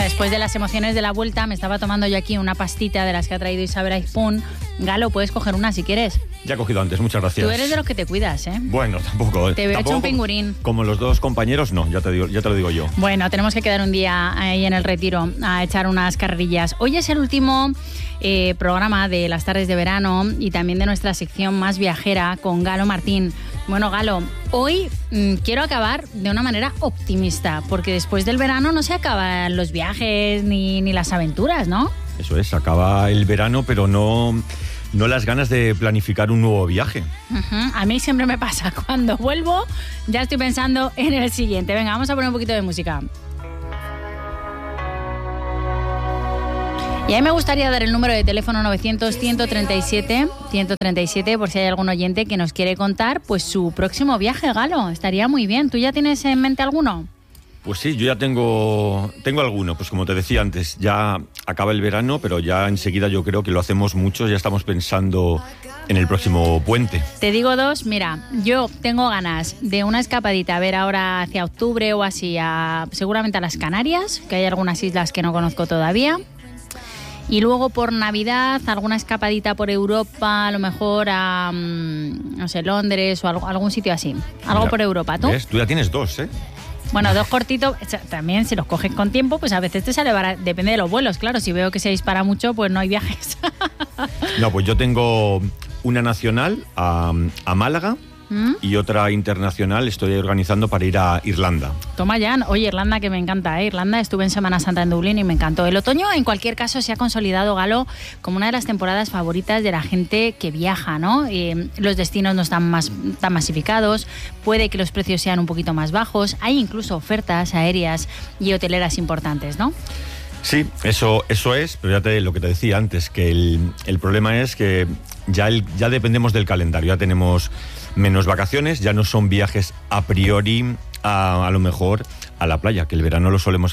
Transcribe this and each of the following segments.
después de las emociones de la vuelta, me estaba tomando yo aquí una pastita de las que ha traído Isabel Aizpún. Galo, puedes coger una si quieres. Ya he cogido antes, muchas gracias. Tú eres de los que te cuidas, ¿eh? Bueno, tampoco. Te veo hecho un pingurín. Como los dos compañeros, no, ya te lo digo yo. Bueno, tenemos que quedar un día ahí en el Retiro a echar unas carrerillas. Hoy es el último programa de las tardes de verano y también de nuestra sección más viajera con Galo Martín. Bueno, Galo, hoy quiero acabar de una manera optimista, porque después del verano no se acaban los viajes ni las aventuras, ¿no? Eso es, acaba el verano, pero no las ganas de planificar un nuevo viaje. A mí siempre me pasa, cuando vuelvo ya estoy pensando en el siguiente. Venga, vamos a poner un poquito de música. Y a mí me gustaría dar el número de teléfono 900-137-137 por si hay algún oyente que nos quiere contar pues su próximo viaje, Galo. Estaría muy bien. ¿Tú ya tienes en mente alguno? Pues sí, yo ya tengo alguno. Pues como te decía antes, ya acaba el verano, pero ya enseguida yo creo que lo hacemos muchos. Ya estamos pensando en el próximo puente. Te digo dos, mira, yo tengo ganas de una escapadita, a ver ahora hacia octubre o así, seguramente a las Canarias, que hay algunas islas que no conozco todavía. Y luego por Navidad, alguna escapadita por Europa, a lo mejor a, no sé, Londres o algún sitio así. Algo Mira, por Europa, ¿tú? ¿Ves? Tú ya tienes dos, ¿eh? Bueno, dos cortitos, también si los coges con tiempo, pues a veces te sale barato, depende de los vuelos, claro, si veo que se dispara mucho, pues no hay viajes. No, pues yo tengo una nacional a Málaga y otra internacional estoy organizando para ir a Irlanda. Toma ya, oye, Irlanda que me encanta, ¿eh? Irlanda, estuve en Semana Santa en Dublín y me encantó. El otoño, en cualquier caso, se ha consolidado, Galo, como una de las temporadas favoritas de la gente que viaja, ¿no? Los destinos no están tan masificados, puede que los precios sean un poquito más bajos, hay incluso ofertas aéreas y hoteleras importantes, ¿no? Sí, eso es, pero lo que te decía antes, que el problema es que ya dependemos del calendario, ya tenemos menos vacaciones, ya no son viajes a priori a lo mejor a la playa, que el verano lo solemos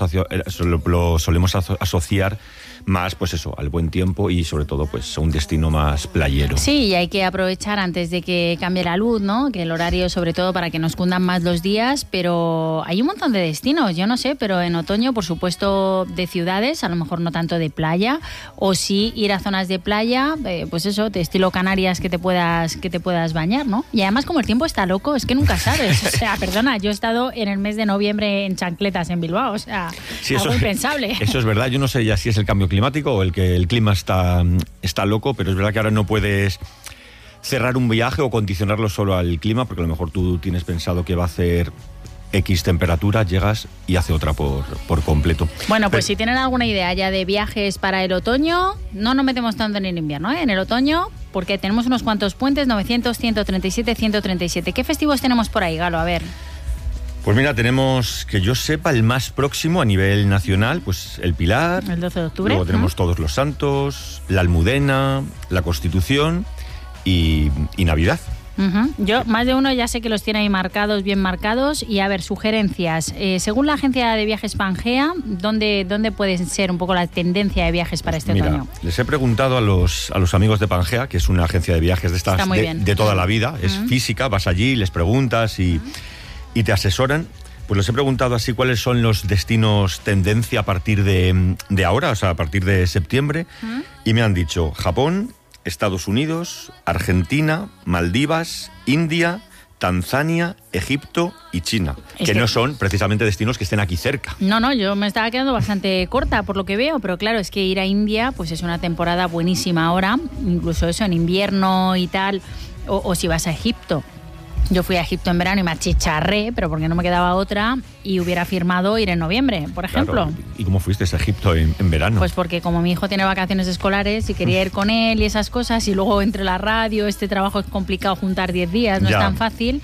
asociar más, pues eso, al buen tiempo y sobre todo pues a un destino más playero. Sí, y hay que aprovechar antes de que cambie la luz, ¿no? Que el horario, sobre todo, para que nos cundan más los días, pero hay un montón de destinos, yo no sé, pero en otoño, por supuesto, de ciudades, a lo mejor no tanto de playa, o sí ir a zonas de playa, pues eso, de estilo Canarias, que te puedas bañar, ¿no? Y además, como el tiempo está loco, es que nunca sabes. O sea, perdona, yo he estado en el mes de noviembre en chancletas en Bilbao, o sea, sí, algo impensable. Eso es verdad, yo no sé ya si es el cambio climático o el que el clima está loco, pero es verdad que ahora no puedes cerrar un viaje o condicionarlo solo al clima, porque a lo mejor tú tienes pensado que va a hacer X temperatura, llegas y hace otra por completo. Bueno, pues si tienen alguna idea ya de viajes para el otoño, no nos metemos tanto en el invierno, ¿eh? En el otoño, porque tenemos unos cuantos puentes, 900, 137, 137. ¿Qué festivos tenemos por ahí, Galo? A ver. Pues mira, tenemos, que yo sepa, el más próximo a nivel nacional, pues el Pilar. El 12 de octubre. Luego tenemos Todos los Santos, la Almudena, la Constitución y Navidad. Yo, más de uno ya sé que los tiene ahí marcados, bien marcados. Y a ver, sugerencias. Según la agencia de viajes Pangea, ¿dónde puede ser un poco la tendencia de viajes para este otoño? Les he preguntado a los amigos de Pangea, que es una agencia de viajes de estas de toda la vida, es física, vas allí, les preguntas y te asesoran. Pues les he preguntado así cuáles son los destinos tendencia a partir de ahora, o sea, a partir de septiembre, y me han dicho Japón, Estados Unidos, Argentina, Maldivas, India, Tanzania, Egipto y China, que no son precisamente destinos que estén aquí cerca. No, yo me estaba quedando bastante corta por lo que veo, pero claro, es que ir a India pues es una temporada buenísima ahora, incluso eso en invierno y tal, o si vas a Egipto. Yo fui a Egipto en verano y me achicharré, pero porque no me quedaba otra, y hubiera firmado ir en noviembre, por ejemplo. Claro. ¿Y cómo fuiste a Egipto en verano? Pues porque como mi hijo tiene vacaciones escolares y quería ir con él y esas cosas, y luego entre la radio, este trabajo es complicado juntar 10 días, no es tan fácil,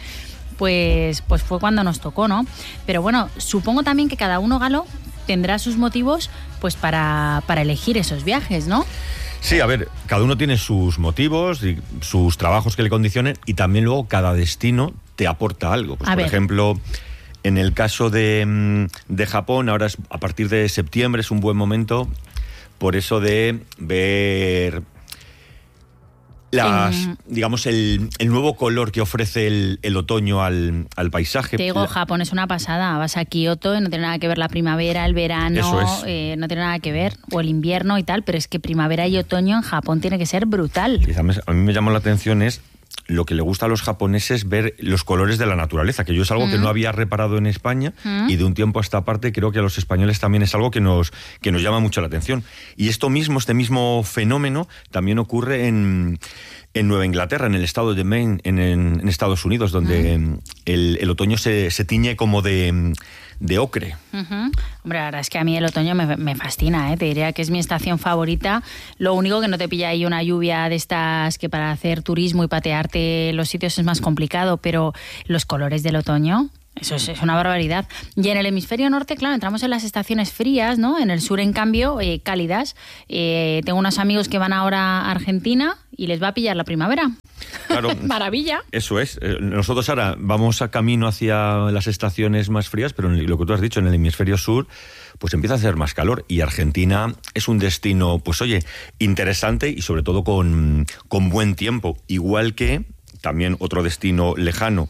pues fue cuando nos tocó, ¿no? Pero bueno, supongo también que cada uno, Galo, tendrá sus motivos pues para elegir esos viajes, ¿no? Sí, a ver, cada uno tiene sus motivos y sus trabajos que le condicionen, y también luego cada destino te aporta algo. Pues, por ejemplo, en el caso de Japón, ahora a partir de septiembre es un buen momento por eso de ver digamos, el nuevo color que ofrece el otoño al paisaje. Te digo, Japón es una pasada. Vas a Kioto y no tiene nada que ver la primavera, el verano, no tiene nada que ver, o el invierno y tal, pero es que primavera y otoño en Japón tiene que ser brutal. A mí me llamó la atención lo que le gusta a los japoneses, ver los colores de la naturaleza, que yo es algo que no había reparado en España y de un tiempo a esta parte creo que a los españoles también es algo que nos llama mucho la atención. Y este mismo fenómeno también ocurre en Nueva Inglaterra, en el estado de Maine, en Estados Unidos, donde el otoño se tiñe como de ocre. Hombre, la verdad es que a mí el otoño me fascina, ¿eh? Te diría que es mi estación favorita. Lo único que no te pilla ahí una lluvia de estas que para hacer turismo y patearte los sitios es más complicado, pero los colores del otoño... Eso es una barbaridad. Y en el hemisferio norte, claro, entramos en las estaciones frías, ¿no? En el sur, en cambio, cálidas. Tengo unos amigos que van ahora a Argentina y les va a pillar la primavera. Claro. Maravilla. Eso es. Nosotros ahora vamos a camino hacia las estaciones más frías, pero lo que tú has dicho, en el hemisferio sur, pues empieza a hacer más calor. Y Argentina es un destino, pues oye, interesante y sobre todo con buen tiempo. Igual que también otro destino lejano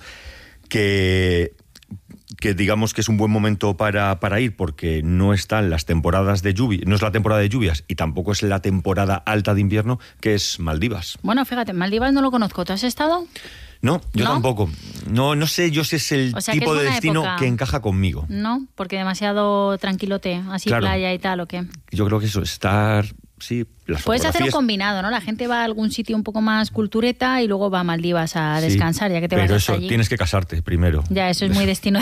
que digamos que es un buen momento para ir porque no están las temporadas de lluvia, no es la temporada de lluvias y tampoco es la temporada alta de invierno, que es Maldivas. Bueno, fíjate, Maldivas no lo conozco. ¿Tú has estado? No, yo tampoco. No sé yo si es el tipo de destino que encaja conmigo. No, porque demasiado tranquilote, así claro. Playa y tal, ¿o qué? Yo creo que eso, estar... Sí, puedes hacer un combinado, ¿no? La gente va a algún sitio un poco más cultureta y luego va a Maldivas a descansar, ya que te vas hasta allí. Pero eso, tienes que casarte primero. Ya, eso es muy destino.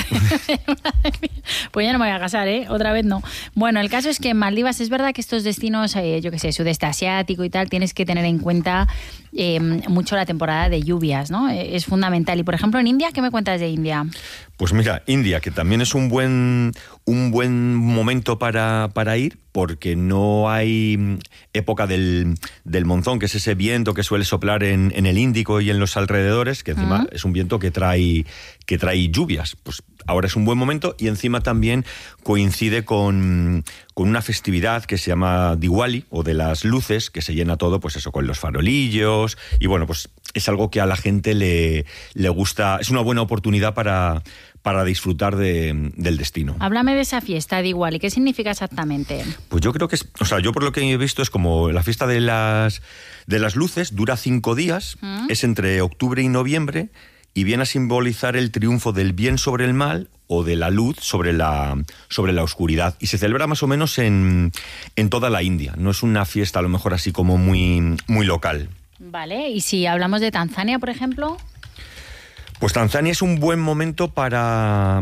Pues ya no me voy a casar, ¿eh? Otra vez no. Bueno, el caso es que en Maldivas es verdad que estos destinos, yo qué sé, sudeste asiático y tal, tienes que tener en cuenta mucho la temporada de lluvias, ¿no? Es fundamental. Y, por ejemplo, en India, ¿qué me cuentas de India? Pues mira, India, que también es un buen momento para ir, porque no hay época del monzón, que es ese viento que suele soplar en el Índico y en los alrededores, que encima es un viento que trae lluvias. Pues ahora es un buen momento y encima también coincide con una festividad que se llama Diwali, o de las luces, que se llena todo, pues eso, con los farolillos, y bueno, pues es algo que a la gente le gusta, es una buena oportunidad para disfrutar del destino. Háblame de esa fiesta de Diwali, ¿qué significa exactamente? Pues yo creo que yo por lo que he visto es como la fiesta de las luces, dura 5 días, es entre octubre y noviembre, y viene a simbolizar el triunfo del bien sobre el mal o de la luz sobre la oscuridad. Y se celebra más o menos en toda la India. No es una fiesta a lo mejor así como muy, muy local. Vale, y si hablamos de Tanzania, por ejemplo... Pues Tanzania es un buen momento para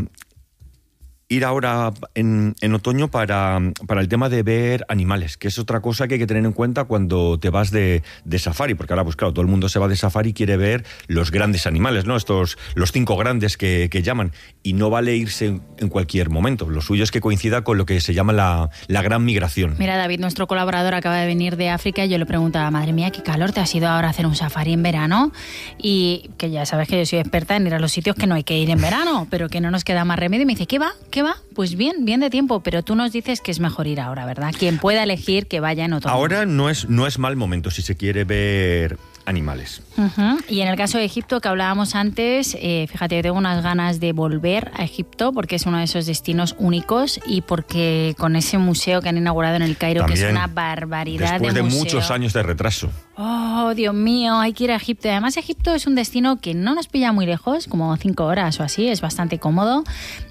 ir ahora en otoño para el tema de ver animales, que es otra cosa que hay que tener en cuenta cuando te vas de safari, porque ahora, pues claro, todo el mundo se va de safari y quiere ver los grandes animales, ¿no? Los 5 grandes que llaman, y no vale irse en cualquier momento. Lo suyo es que coincida con lo que se llama la gran migración. Mira, David, nuestro colaborador acaba de venir de África y yo le preguntaba, madre mía, qué calor, ¿te has ido ahora a hacer un safari en verano? Y que ya sabes que yo soy experta en ir a los sitios que no hay que ir en verano, pero que no nos queda más remedio. Y me dice, ¿qué va? Pues bien de tiempo, pero tú nos dices que es mejor ir ahora, ¿verdad? Quien pueda elegir que vaya en otoño. Ahora no es mal momento si se quiere ver animales. Y en el caso de Egipto, que hablábamos antes, fíjate, tengo unas ganas de volver a Egipto porque es uno de esos destinos únicos y porque con ese museo que han inaugurado en el Cairo, también, que es una barbaridad después de museo. Muchos años de retraso. Oh, Dios mío, hay que ir a Egipto. Además, Egipto es un destino que no nos pilla muy lejos, como 5 horas o así, es bastante cómodo.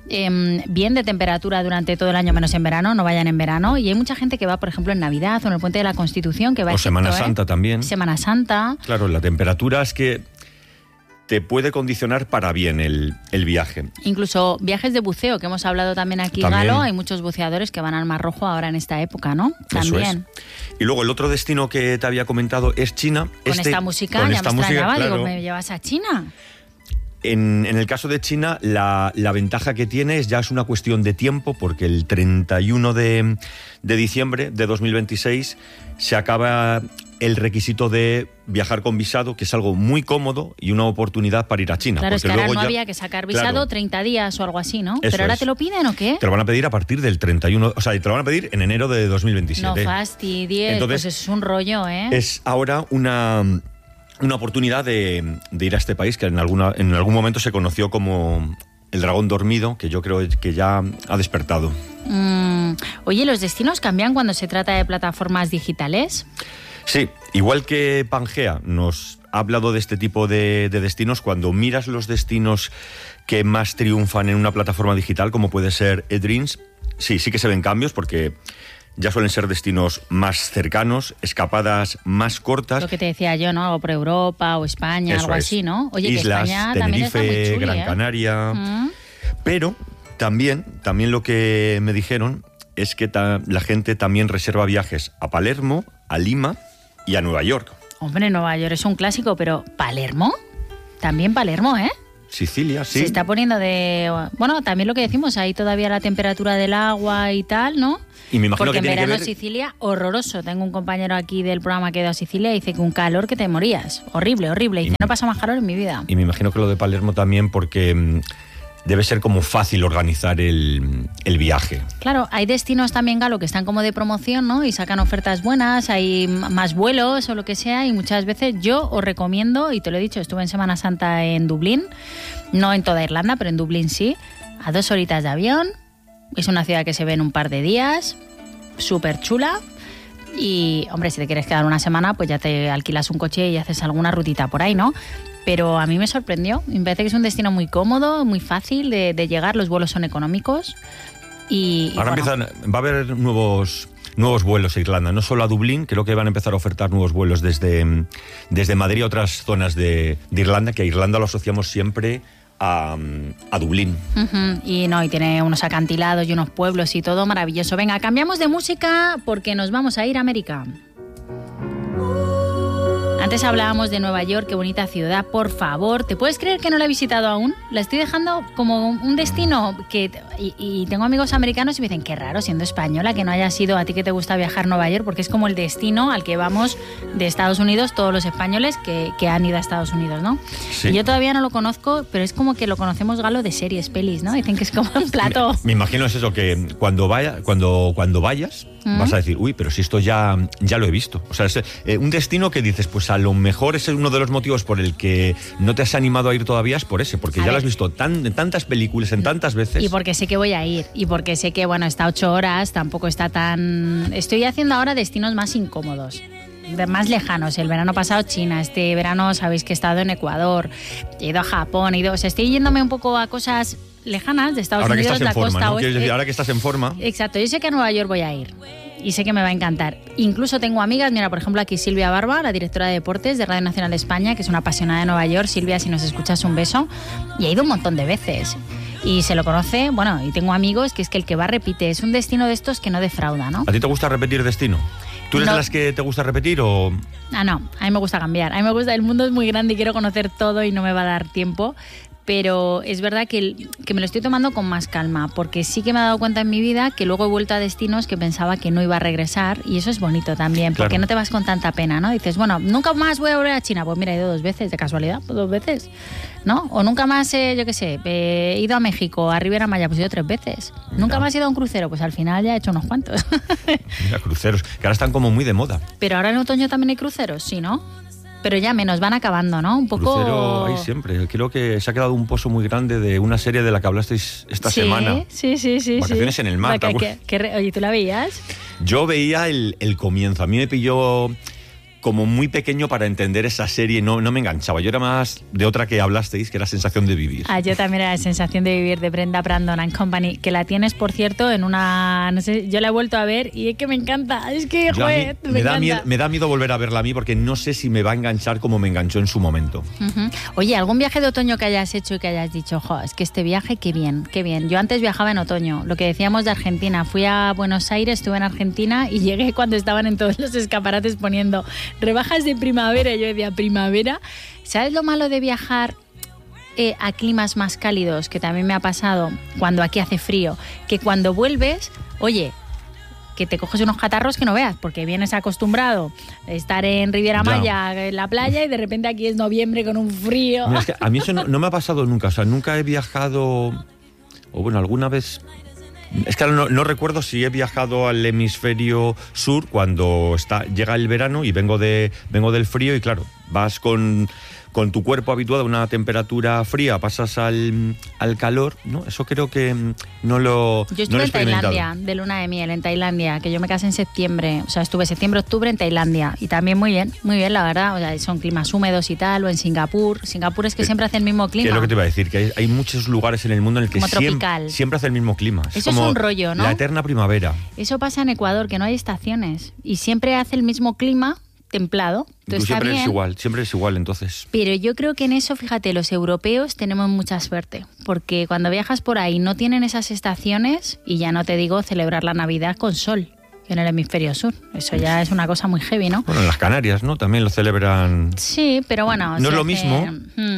Bien de temperatura durante todo el año, menos en verano, no vayan en verano. Y hay mucha gente que va, por ejemplo, en Navidad o en el Puente de la Constitución, que va a Egipto, Semana Santa también. Semana Santa. Claro, la temperatura es que te puede condicionar para bien el viaje. Incluso viajes de buceo, que hemos hablado también aquí, Galo, hay muchos buceadores que van al Mar Rojo ahora en esta época, ¿no? También. Eso es. Y luego el otro destino que te había comentado es China. Con esta música, ya me extrañaba, claro. Digo, ¿me llevas a China? En el caso de China, la ventaja que tiene ya es una cuestión de tiempo, porque el 31 de diciembre de 2026 se acaba el requisito de viajar con visado, que es algo muy cómodo y una oportunidad para ir a China. Claro, es que ahora no había que sacar visado, claro, 30 días o algo así, ¿no? Pero ahora te lo piden, ¿o qué? Te lo van a pedir a partir del 31, o sea, te lo van a pedir en enero de 2027. No fastidies, entonces, pues es un rollo, ¿eh? Es ahora una una oportunidad de ir a este país que en algún momento se conoció como el dragón dormido, que yo creo que ya ha despertado. Oye, ¿los destinos cambian cuando se trata de plataformas digitales? Sí, igual que Pangea nos ha hablado de este tipo de destinos, cuando miras los destinos que más triunfan en una plataforma digital, como puede ser eDreams, sí que se ven cambios, porque ya suelen ser destinos más cercanos, escapadas más cortas. Lo que te decía yo, ¿no? Algo por Europa o España, eso algo es. así, ¿no? Oye, Islas, que España Tenerife, también está muy chuli, Gran Canaria. Pero también lo que me dijeron es que la gente también reserva viajes a Palermo, a Lima y a Nueva York. Hombre, Nueva York es un clásico, pero ¿Palermo? También Palermo, ¿eh? Sicilia, sí. Se está poniendo de... Bueno, también lo que decimos, ahí todavía la temperatura del agua y tal, ¿no? Y me imagino porque que en verano que ver... Sicilia, horroroso. Tengo un compañero aquí del programa que ha ido a Sicilia y dice que un calor que te morías. Horrible, horrible. Y dice, no pasa más calor en mi vida. Y me imagino que lo de Palermo también, porque debe ser como fácil organizar el viaje. Claro, hay destinos también, Galo, que están como de promoción, ¿no? Y sacan ofertas buenas, hay más vuelos o lo que sea, y muchas veces yo os recomiendo, y te lo he dicho, estuve en Semana Santa en Dublín, no en toda Irlanda, pero en Dublín sí, a 2 horitas de avión. Es una ciudad que se ve en un par de días, súper chula. Y, hombre, si te quieres quedar una semana, pues ya te alquilas un coche y haces alguna rutita por ahí, ¿no? Pero a mí me sorprendió. Me parece que es un destino muy cómodo, muy fácil de llegar. Los vuelos son económicos. Y ahora bueno, va a haber nuevos vuelos a Irlanda, no solo a Dublín. Creo que van a empezar a ofertar nuevos vuelos desde Madrid a otras zonas de Irlanda, que a Irlanda lo asociamos siempre a Dublín. Y tiene unos acantilados y unos pueblos y todo maravilloso. Venga, cambiamos de música porque nos vamos a ir a América. Antes hablábamos de Nueva York, qué bonita ciudad, por favor. ¿Te puedes creer que no la he visitado aún? La estoy dejando como un destino que... Y tengo amigos americanos y me dicen, qué raro, siendo española, que no haya sido a ti que te gusta viajar a Nueva York, porque es como el destino al que vamos de Estados Unidos, todos los españoles que han ido a Estados Unidos, ¿no? Sí. Y yo todavía no lo conozco, pero es como que lo conocemos, Galo, de series, pelis, ¿no? Dicen que es como un plato. Me imagino es eso, que cuando vayas vas a decir, uy, pero si esto ya lo he visto. O sea, es un destino que dices, pues a lo mejor ese es uno de los motivos por el que no te has animado a ir todavía, es por ese, porque ya lo has visto en tantas películas, en tantas veces. Y porque sé que voy a ir, y porque sé que, bueno, está 8 horas, tampoco está tan... Estoy haciendo ahora destinos más incómodos, más lejanos. El verano pasado China, este verano sabéis que he estado en Ecuador, he ido a Japón, o sea, estoy yéndome un poco a cosas lejanas de Estados Unidos, la costa oeste. Decir, ahora que estás en forma. Exacto, yo sé que a Nueva York voy a ir. Y sé que me va a encantar. Incluso tengo amigas, mira, por ejemplo, aquí Silvia Barba, la directora de deportes de Radio Nacional de España, que es una apasionada de Nueva York. Silvia, si nos escuchas, un beso. Y ha ido un montón de veces. Y se lo conoce, bueno, y tengo amigos que es que el que va repite. Es un destino de estos que no defrauda, ¿no? ¿A ti te gusta repetir destino? ¿Tú eres de las que te gusta repetir o...? No, a mí me gusta cambiar. A mí me gusta, el mundo es muy grande y quiero conocer todo y no me va a dar tiempo. Pero es verdad que me lo estoy tomando con más calma, porque sí que me he dado cuenta en mi vida que luego he vuelto a destinos que pensaba que no iba a regresar, y eso es bonito también, porque claro, no te vas con tanta pena, ¿no? Dices, bueno, nunca más voy a volver a China. Pues mira, he ido 2 veces, de casualidad, 2 veces, ¿no? O nunca más, yo qué sé, he ido a México, a Riviera Maya, pues he ido 3 veces. Mira. Nunca más he ido a un crucero, pues al final ya he hecho unos cuantos. Mira, cruceros, que ahora están como muy de moda. Pero ahora en otoño también hay cruceros, ¿sí, no? Pero ya menos, van acabando, ¿no? Un poco... Crucero hay siempre. Creo que se ha quedado un pozo muy grande de una serie de la que hablasteis esta semana. Sí. Vacaciones en el mar. Oye, ¿tú la veías? Yo veía el comienzo. A mí me pilló como muy pequeño para entender esa serie, no me enganchaba. Yo era más de otra que hablasteis, que era Sensación de Vivir. Yo también era Sensación de Vivir, de Brenda Brandon and Company, que la tienes, por cierto, en una... No sé, yo la he vuelto a ver y es que me encanta. Es que, joder, me da miedo volver a verla a mí, porque no sé si me va a enganchar como me enganchó en su momento. Oye, ¿algún viaje de otoño que hayas hecho y que hayas dicho, es que este viaje, qué bien, qué bien? Yo antes viajaba en otoño, lo que decíamos de Argentina. Fui a Buenos Aires, estuve en Argentina y llegué cuando estaban en todos los escaparates poniendo rebajas de primavera. Yo decía, primavera. ¿Sabes lo malo de viajar a climas más cálidos? Que también me ha pasado cuando aquí hace frío, que cuando vuelves, oye, que te coges unos catarros que no veas, porque vienes acostumbrado a estar en Riviera Maya, en la playa, y de repente aquí es noviembre con un frío. Mira, es que a mí eso no me ha pasado nunca. O sea, nunca he viajado, o bueno, alguna vez Es que ahora no recuerdo si he viajado al hemisferio sur cuando llega el verano y vengo del frío y claro, vas con tu cuerpo habituado a una temperatura fría, pasas al calor, ¿no? Eso creo que no lo Yo estuve en Tailandia, de luna de miel, en Tailandia, que yo me casé en septiembre, o sea, estuve septiembre-octubre en Tailandia y también muy bien, la verdad, o sea, son climas húmedos y tal, o en Singapur es que siempre hace el mismo clima. ¿Qué es lo que te iba a decir? Que hay muchos lugares en el mundo en el que siempre hace el mismo clima. Eso es un rollo, ¿no? La eterna primavera. Eso pasa en Ecuador, que no hay estaciones y siempre hace el mismo clima templado. Tú siempre es igual, entonces. Pero yo creo que en eso, fíjate, los europeos tenemos mucha suerte, porque cuando viajas por ahí no tienen esas estaciones y ya no te digo celebrar la Navidad con sol en el hemisferio sur. Eso ya es una cosa muy heavy, ¿no? Bueno, en las Canarias, ¿no? También lo celebran. Sí, pero bueno. No es lo mismo.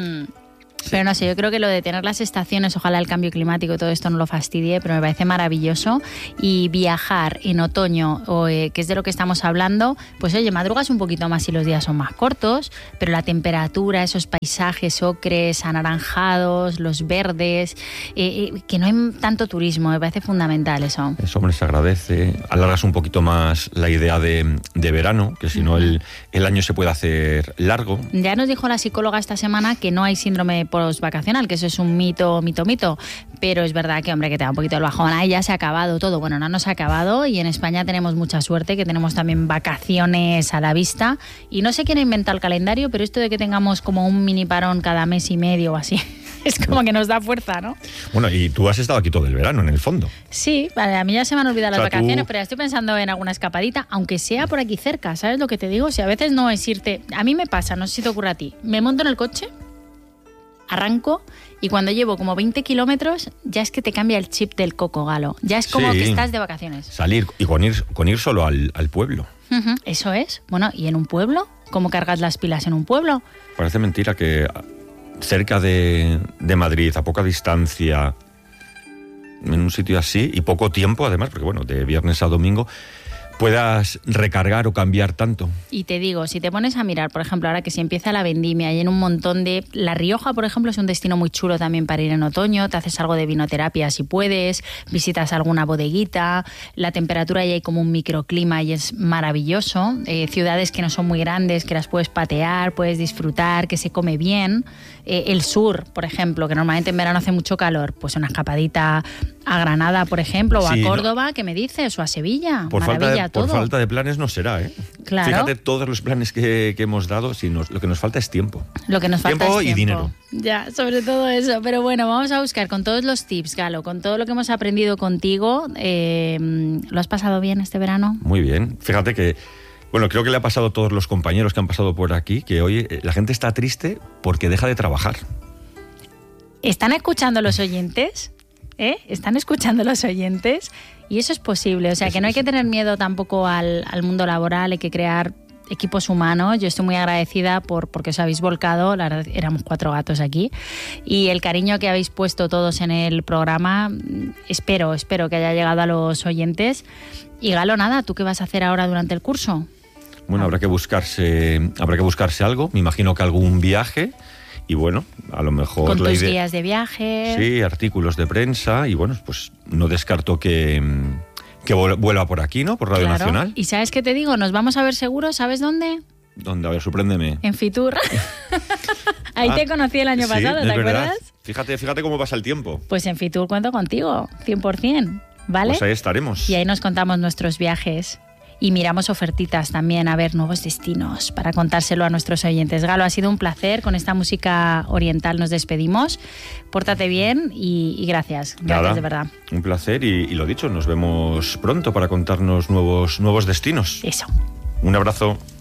Pero no sé, yo creo que lo de tener las estaciones, ojalá el cambio climático y todo esto no lo fastidie, pero me parece maravilloso. Y viajar en otoño, que es de lo que estamos hablando, pues oye, madrugas un poquito más y los días son más cortos, pero la temperatura, esos paisajes ocres, anaranjados, los verdes, que no hay tanto turismo, me parece fundamental eso. Eso, hombre, se agradece. Alargas un poquito más la idea de verano, que si no el año se puede hacer largo. Ya nos dijo la psicóloga esta semana que no hay síndrome postvacacional, que eso es un mito, pero es verdad que, hombre, que te da un poquito el bajón. Ahí ya se ha acabado todo. Bueno, no se ha acabado y en España tenemos mucha suerte, que tenemos también vacaciones a la vista y no sé quién ha inventado el calendario, pero esto de que tengamos como un mini parón cada mes y medio o así, es como que nos da fuerza, ¿no? Bueno, y tú has estado aquí todo el verano, en el fondo. Sí, vale, a mí ya se me han olvidado las vacaciones, pero ya estoy pensando en alguna escapadita, aunque sea por aquí cerca, ¿sabes lo que te digo? O sea, a veces no es irte... A mí me pasa, no sé si te ocurre a ti, me monto en el coche, arranco y cuando llevo como 20 kilómetros ya es que te cambia el chip del coco, Galo. Ya es como que estás de vacaciones. Salir y con ir solo al pueblo. Eso es. Bueno, ¿y en un pueblo? ¿Cómo cargas las pilas en un pueblo? Parece mentira que cerca de Madrid, a poca distancia, en un sitio así, y poco tiempo además, porque bueno, de viernes a domingo, puedas recargar o cambiar tanto. Y te digo, si te pones a mirar, por ejemplo, ahora que se empieza la vendimia y en un montón de... La Rioja, por ejemplo, es un destino muy chulo también para ir en otoño, te haces algo de vinoterapia si puedes, visitas alguna bodeguita, la temperatura ya hay como un microclima y es maravilloso, ciudades que no son muy grandes, que las puedes patear, puedes disfrutar, que se come bien. El sur, por ejemplo, que normalmente en verano hace mucho calor, pues una escapadita a Granada, por ejemplo, o a Córdoba, ¿no? ¿Qué me dices? O a Sevilla, maravilla. Por falta de planes no será, ¿eh? Claro. Fíjate todos los planes que hemos dado, lo que nos falta es tiempo. Lo que nos falta es tiempo y dinero. Ya, sobre todo eso. Pero bueno, vamos a buscar con todos los tips, Galo, con todo lo que hemos aprendido contigo. ¿Lo has pasado bien este verano? Muy bien. Fíjate que, bueno, creo que le ha pasado a todos los compañeros que han pasado por aquí, que hoy la gente está triste porque deja de trabajar. ¿Están escuchando los oyentes? ¿Están escuchando los oyentes? Y eso es posible, o sea, que no hay que tener miedo tampoco al mundo laboral, hay que crear equipos humanos. Yo estoy muy agradecida porque os habéis volcado, la verdad, éramos 4 gatos aquí, y el cariño que habéis puesto todos en el programa, espero que haya llegado a los oyentes. Y Galo, nada, ¿tú qué vas a hacer ahora durante el curso? Bueno, habrá que buscarse algo, me imagino que algún viaje. Y bueno, a lo mejor... Con tus guías de viaje. Sí, artículos de prensa. Y bueno, pues no descarto que vuelva por aquí, ¿no? Por Radio Nacional. ¿Y sabes qué te digo? Nos vamos a ver seguro, ¿sabes dónde? ¿Dónde? A ver, sorpréndeme. En Fitur. Ahí te conocí el año pasado, ¿te acuerdas? Fíjate cómo pasa el tiempo. Pues en Fitur cuento contigo, 100%, ¿vale? Pues ahí estaremos. Y ahí nos contamos nuestros viajes. Y miramos ofertitas también, a ver nuevos destinos para contárselo a nuestros oyentes. Galo, ha sido un placer. Con esta música oriental nos despedimos. Pórtate bien y gracias. Gracias, de verdad. Un placer y lo dicho, nos vemos pronto para contarnos nuevos destinos. Eso. Un abrazo.